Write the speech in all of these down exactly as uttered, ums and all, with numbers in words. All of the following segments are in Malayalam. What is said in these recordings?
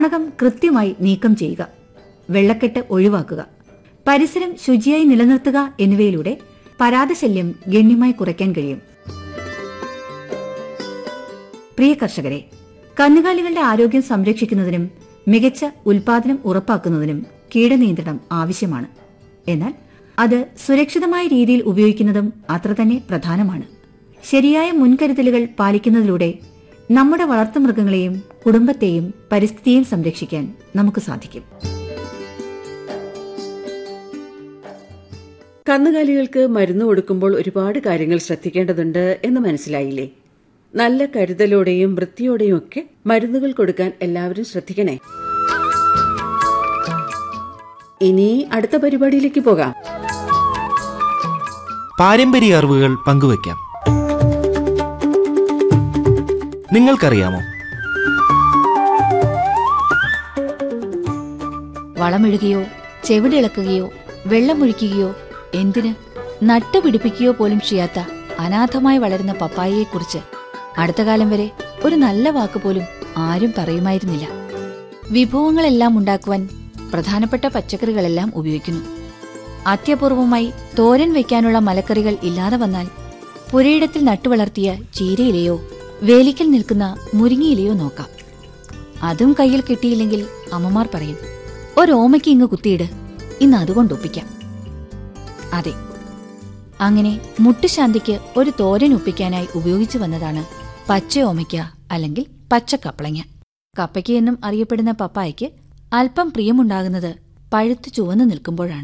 ചാണകം കൃത്യമായി നീക്കം ചെയ്യുക, വെള്ളക്കെട്ട് ഒഴിവാക്കുക, പരിസരം ശുചിയായി നിലനിർത്തുക എന്നിവയിലൂടെ പരാതശല്യം ഗണ്യമായി കുറയ്ക്കാൻ കഴിയും. പ്രിയ കർഷകരെ, കന്നുകാലികളുടെ ആരോഗ്യം സംരക്ഷിക്കുന്നതിനും മികച്ച ഉൽപാദനം ഉറപ്പാക്കുന്നതിനും കീടനിയന്ത്രണം ആവശ്യമാണ്. എന്നാൽ അത് സുരക്ഷിതമായ രീതിയിൽ ഉപയോഗിക്കുന്നതും അത്ര തന്നെ പ്രധാനമാണ്. ശരിയായ മുൻകരുതലുകൾ പാലിക്കുന്നതിലൂടെ നമ്മുടെ വളർത്തുമൃഗങ്ങളെയും കുടുംബത്തെയും പരിസ്ഥിതിയെയും സംരക്ഷിക്കാൻ നമുക്ക് സാധിക്കും. കന്നുകാലികൾക്ക് മരുന്ന് കൊടുക്കുമ്പോൾ ഒരുപാട് കാര്യങ്ങൾ ശ്രദ്ധിക്കേണ്ടതുണ്ട് എന്ന് മനസ്സിലായില്ലേ? നല്ല കരുതലോടെയും വൃത്തിയോടെയും ഒക്കെ മരുന്നുകൾ കൊടുക്കാൻ എല്ലാവരും ശ്രദ്ധിക്കണേ. ഇനി അടുത്ത പരിപാടിയിലേക്ക് പോകാം. പാരമ്പര്യ അറിവുകൾ പങ്കുവയ്ക്കാം. നിങ്ങൾക്കറിയാമോ? വളമിടുകയോ ചെവിടിളക്കുകയോ വെള്ളമൊഴിക്കുകയോ എന്തിന് നട്ടുപിടിപ്പിക്കുകയോ പോലും ചെയ്യാത്ത അനാഥമായി വളരുന്ന പപ്പായയെക്കുറിച്ച് അടുത്ത കാലം വരെ ഒരു നല്ല വാക്ക് പോലും ആരും പറയുമായിരുന്നില്ല. വിഭവങ്ങളെല്ലാം ഉണ്ടാക്കുവാൻ പ്രധാനപ്പെട്ട പച്ചക്കറികളെല്ലാം ഉപയോഗിക്കുന്നു. അത്യപൂർവമായി തോരൻ വയ്ക്കാനുള്ള മലക്കറികൾ ഇല്ലാതെ വന്നാൽ പുരയിടത്തിൽ നട്ടുവളർത്തിയ ചീരയിലയോ വേലിക്കൽ നിൽക്കുന്ന മുരിങ്ങയിലയോ നോക്കാം. അതും കയ്യിൽ കിട്ടിയില്ലെങ്കിൽ അമ്മമാർ പറയും, ഒരോമയ്ക്ക് ഇങ്ങ് കുത്തിയിട്, ഇന്ന് അതുകൊണ്ടൊപ്പിക്കാം. അതെ, അങ്ങനെ മുട്ടുശാന്തിക്ക് ഒരു തോരൻ ഒപ്പിക്കാനായി ഉപയോഗിച്ചു വന്നതാണ് പച്ച ഓമയ്ക്ക അല്ലെങ്കിൽ പച്ചക്കപ്പളങ്ങ. കപ്പയ്ക്ക് എന്നും അറിയപ്പെടുന്ന പപ്പായയ്ക്ക് അല്പം പ്രിയമുണ്ടാകുന്നത് പഴുത്തു ചുവന്നു നിൽക്കുമ്പോഴാണ്.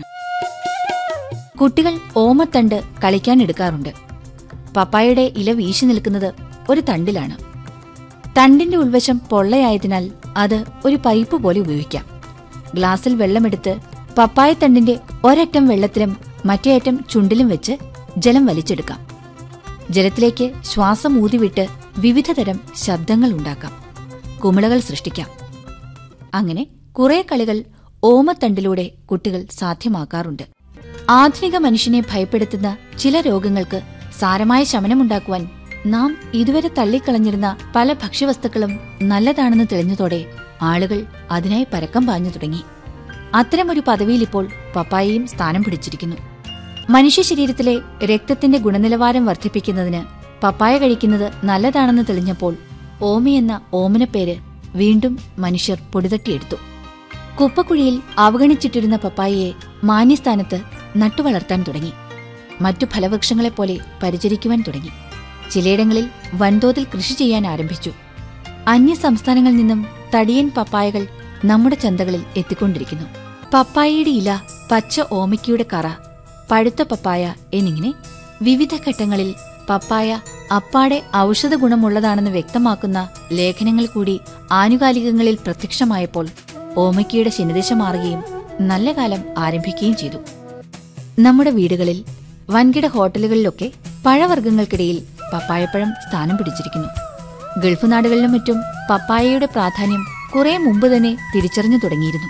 കുട്ടികൾ ഓമത്തണ്ട് കളിക്കാൻ എടുക്കാറുണ്ട്. പപ്പായയുടെ ഇല വീശി നിൽക്കുന്നത് ഒരു തണ്ടിലാണ്. തണ്ടിന്റെ ഉൾവശം പൊള്ളയായതിനാൽ അത് ഒരു പൈപ്പ് പോലെ ഉപയോഗിക്കാം. ഗ്ലാസിൽ വെള്ളമെടുത്ത് പപ്പായത്തണ്ടിന്റെ ഒരറ്റം വെള്ളത്തിലും മറ്റേ അറ്റം ചുണ്ടിലും വെച്ച് ജലം വലിച്ചെടുക്കാം. ജലത്തിലേക്ക് ശ്വാസം ഊതിവിട്ട് വിവിധതരം ശബ്ദങ്ങൾ ഉണ്ടാക്കാം, കുമിളകൾ സൃഷ്ടിക്കാം. അങ്ങനെ കുറെ കളികൾ ഓമത്തണ്ടിലൂടെ കുട്ടികൾ സാധ്യമാക്കാറുണ്ട്. ആധുനിക മനുഷ്യനെ ഭയപ്പെടുത്തുന്ന ചില രോഗങ്ങൾക്ക് സാരമായ ശമനമുണ്ടാക്കുവാൻ നാം ഇതുവരെ തള്ളിക്കളഞ്ഞിരുന്ന പല ഭക്ഷ്യവസ്തുക്കളും നല്ലതാണെന്ന് തെളിഞ്ഞതോടെ ആളുകൾ അതിനായി പരക്കം പാഞ്ഞു തുടങ്ങി. അത്തരമൊരു പദവിയിൽ ഇപ്പോൾ പപ്പായയും സ്ഥാനം പിടിച്ചിരിക്കുന്നു. മനുഷ്യ ശരീരത്തിലെ രക്തത്തിന്റെ ഗുണനിലവാരം വർദ്ധിപ്പിക്കുന്നതിന് പപ്പായ കഴിക്കുന്നത് നല്ലതാണെന്ന് തെളിഞ്ഞപ്പോൾ ഓമി എന്ന ഓമനപ്പേര് വീണ്ടും മനുഷ്യർ പൊടിതട്ടിയെടുത്തു. കുപ്പക്കുഴിയിൽ അവഗണിച്ചിട്ടിരുന്ന പപ്പായയെ മാന്യസ്ഥാനത്ത് നട്ടുവളർത്താൻ തുടങ്ങി. മറ്റു ഫലവൃക്ഷങ്ങളെപ്പോലെ പരിചരിക്കുവാൻ തുടങ്ങി. ചിലയിടങ്ങളിൽ വൻതോതിൽ കൃഷി ചെയ്യാൻ ആരംഭിച്ചു. അന്യ സംസ്ഥാനങ്ങളിൽ നിന്നും തടിയൻ പപ്പായകൾ നമ്മുടെ ചന്തകളിൽ എത്തിക്കൊണ്ടിരിക്കുന്നു. പപ്പായയുടെ ഇല, പച്ച ഓമയ്ക്കയുടെ കറ, പഴുത്ത പപ്പായ എന്നിങ്ങനെ വിവിധ ഘട്ടങ്ങളിൽ പപ്പായ അപ്പാടെ ഔഷധ ഗുണമുള്ളതാണെന്ന് വ്യക്തമാക്കുന്ന ലേഖനങ്ങൾ കൂടി ആനുകാലികങ്ങളിൽ പ്രത്യക്ഷമായപ്പോൾ ഓമയ്ക്കയുടെ ശനിദശ മാറുകയും നല്ല കാലം ആരംഭിക്കുകയും ചെയ്തു. നമ്മുടെ വീടുകളിൽ, വൻകിട ഹോട്ടലുകളിലൊക്കെ പഴവർഗ്ഗങ്ങൾക്കിടയിൽ പപ്പായപ്പഴം സ്ഥാനം പിടിച്ചിരിക്കുന്നു. ഗൾഫ് നാടുകളിലും മറ്റും പപ്പായയുടെ പ്രാധാന്യം കുറെ മുമ്പ് തന്നെ തിരിച്ചറിഞ്ഞു തുടങ്ങിയിരുന്നു.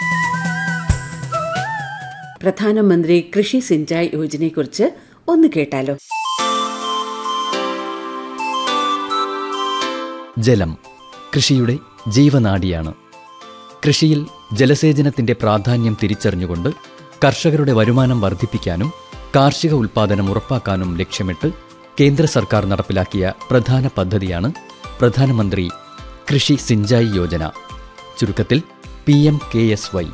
പ്രധാനമന്ത്രി കൃഷി സിഞ്ചായ് യോജനയെക്കുറിച്ച് ഒന്ന് കേട്ടാലോ? ജലം കൃഷിയുടെ ജീവനാഡിയാണ്. കൃഷിയിൽ ജലസേചനത്തിന്റെ പ്രാധാന്യം തിരിച്ചറിഞ്ഞുകൊണ്ട് കർഷകരുടെ വരുമാനം വർദ്ധിപ്പിക്കാനും കാർഷിക ഉൽപ്പാദനം ഉറപ്പാക്കാനും ലക്ഷ്യമിട്ട് കേന്ദ്ര സർക്കാർ നടപ്പിലാക്കിയ പ്രധാന പദ്ധതിയാണ് പ്രധാനമന്ത്രി കൃഷി സിഞ്ചായി യോജന, ചുരുക്കത്തിൽ P M K S Y.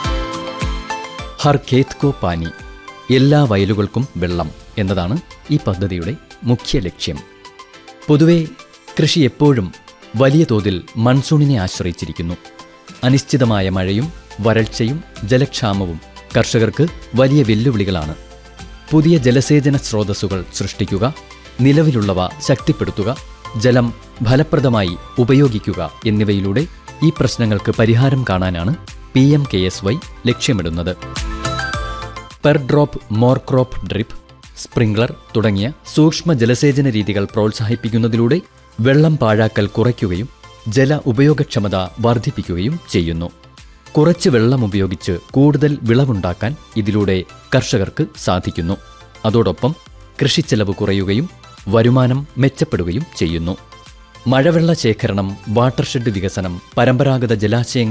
Har ഖേത് കോ പാനി, എല്ലാ വയലുകൾക്കും വെള്ളം എന്നതാണ് ഈ പദ്ധതിയുടെ മുഖ്യ ലക്ഷ്യം. പൊതുവെ കൃഷി എപ്പോഴും വലിയ തോതിൽ മൺസൂണിനെ ആശ്രയിച്ചിരിക്കുന്നു. അനിശ്ചിതമായ മഴയും വരൾച്ചയും ജലക്ഷാമവും കർഷകർക്ക് വലിയ വെല്ലുവിളികളാണ്. പുതിയ ജലസേചന സ്രോതസ്സുകൾ സൃഷ്ടിക്കുക, നിലവിലുള്ളവ ശക്തിപ്പെടുത്തുക, ജലം ഫലപ്രദമായി ഉപയോഗിക്കുക എന്നിവയിലൂടെ ഈ പ്രശ്നങ്ങൾക്ക് പരിഹാരം കാണാനാണ് P M K S Y ലക്ഷ്യമിടുന്നത്. Per drop more crop drip, sprinkler തുടങ്ങിയ സൂക്ഷ്മ ജലസേചന രീതികൾ പ്രോത്സാഹിപ്പിക്കുന്നതിലൂടെ വെള്ളം പാഴാക്കൽ കുറയ്ക്കുകയും ജല ഉപയോഗക്ഷമത വർദ്ധിപ്പിക്കുകയും ചെയ്യുന്നു. കുറച്ച് വെള്ളം ഉപയോഗിച്ച് കൂടുതൽ വിളവുണ്ടാക്കാൻ ഇതിലൂടെ കർഷകർക്ക് സാധിക്കുന്നു. അതോടൊപ്പം കൃഷിച്ചെലവ് കുറയുകയും വരുമാനം മെച്ചപ്പെടുകയും ചെയ്യുന്നു. മഴവെള്ള ശേഖരണം, വാട്ടർഷെഡ് വികസനം, പരമ്പരാഗത ജലാശയങ്ങൾ